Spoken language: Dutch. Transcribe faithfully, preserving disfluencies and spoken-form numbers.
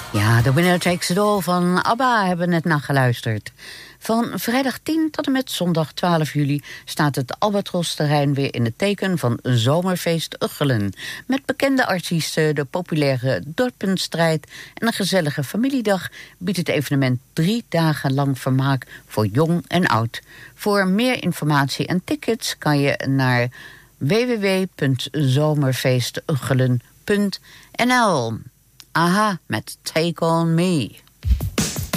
Ja, The Winner Takes It All van ABBA hebben we net naar geluisterd. Van vrijdag tien tot en met zondag twaalf juli staat het Albatros-terrein weer in het teken van Zomerfeest Ugchelen. Met bekende artiesten, de populaire dorpenstrijd en een gezellige familiedag biedt het evenement drie dagen lang vermaak voor jong en oud. Voor meer informatie en tickets kan je naar w w w punt zomerfeestuggelen punt n l. Aha, met Take On Me.